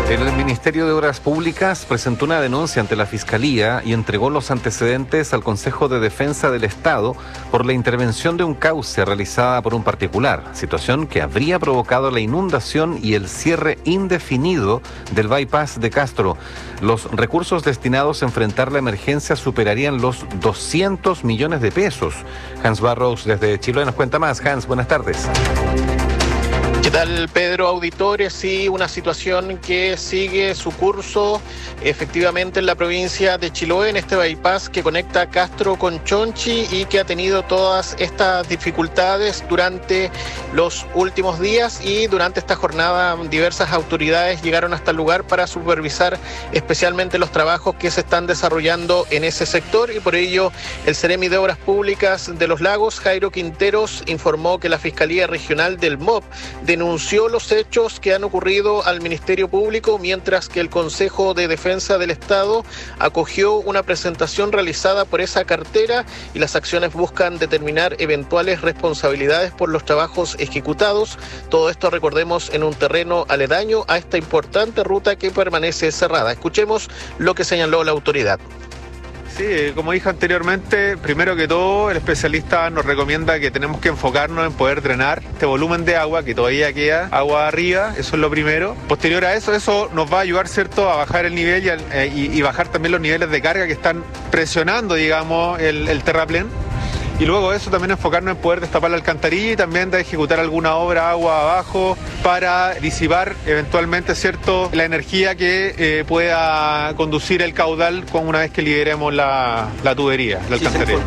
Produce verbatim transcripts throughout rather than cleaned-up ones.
El Ministerio de Obras Públicas presentó una denuncia ante la Fiscalía y entregó los antecedentes al Consejo de Defensa del Estado por la intervención de un cauce realizada por un particular, situación que habría provocado la inundación y el cierre indefinido del bypass de Castro. Los recursos destinados a enfrentar la emergencia superarían los doscientos millones de pesos. Hans Barrows desde Chiloé nos cuenta más. Hans, buenas tardes. ¿Qué tal, Pedro? Auditores, sí, una situación que sigue su curso efectivamente en la provincia de Chiloé, en este bypass que conecta Castro con Chonchi y que ha tenido todas estas dificultades durante los últimos días, y durante esta jornada diversas autoridades llegaron hasta el lugar para supervisar especialmente los trabajos que se están desarrollando en ese sector, y por ello el Seremi de Obras Públicas de Los Lagos, Jairo Quinteros, informó que la Fiscalía Regional del M O P denunció los hechos que han ocurrido al Ministerio Público, mientras que el Consejo de Defensa del Estado acogió una presentación realizada por esa cartera, y las acciones buscan determinar eventuales responsabilidades por los trabajos ejecutados. Todo esto, recordemos, en un terreno aledaño a esta importante ruta que permanece cerrada. Escuchemos lo que señaló la autoridad. Sí, como dije anteriormente, primero que todo, el especialista nos recomienda que tenemos que enfocarnos en poder drenar este volumen de agua, que todavía queda agua arriba, eso es lo primero. Posterior a eso, eso nos va a ayudar, ¿cierto?, a bajar el nivel y, eh, y, y bajar también los niveles de carga que están presionando, digamos, el, el terraplén. Y luego de eso también enfocarnos en poder destapar la alcantarilla y también de ejecutar alguna obra agua abajo para disipar eventualmente, ¿cierto?, la energía que eh, pueda conducir el caudal con una vez que liberemos la, la tubería, la alcantarilla.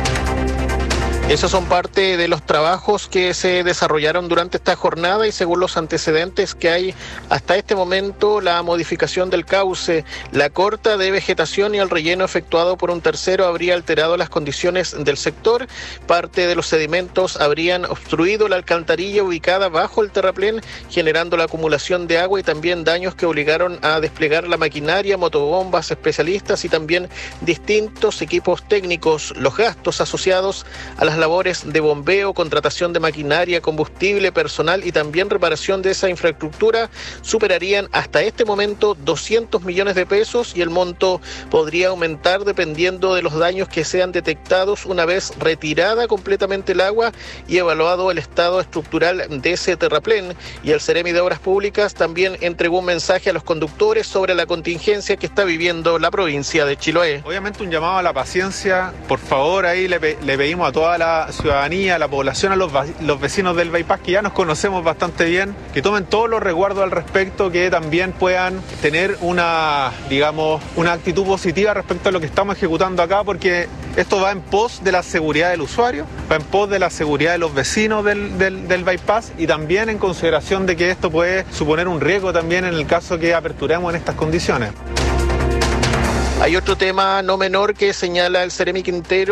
Esos son parte de los trabajos que se desarrollaron durante esta jornada, y según los antecedentes que hay hasta este momento, la modificación del cauce, la corta de vegetación y el relleno efectuado por un tercero habría alterado las condiciones del sector. Parte de los sedimentos habrían obstruido la alcantarilla ubicada bajo el terraplén, generando la acumulación de agua y también daños que obligaron a desplegar la maquinaria, motobombas, especialistas y también distintos equipos técnicos. Los gastos asociados a las labores de bombeo, contratación de maquinaria, combustible, personal y también reparación de esa infraestructura superarían hasta este momento doscientos millones de pesos, y el monto podría aumentar dependiendo de los daños que sean detectados una vez retirada completamente el agua y evaluado el estado estructural de ese terraplén. Y el Seremi de Obras Públicas también entregó un mensaje a los conductores sobre la contingencia que está viviendo la provincia de Chiloé. Obviamente un llamado a la paciencia, por favor, ahí le, pe- le pedimos a toda la ciudadanía, a la población, a los, los vecinos del bypass, que ya nos conocemos bastante bien, que tomen todos los resguardos al respecto, que también puedan tener una, digamos, una actitud positiva respecto a lo que estamos ejecutando acá, porque esto va en pos de la seguridad del usuario, va en pos de la seguridad de los vecinos del, del, del bypass, y también en consideración de que esto puede suponer un riesgo también en el caso que aperturemos en estas condiciones. Hay otro tema no menor que señala el Seremi Quintero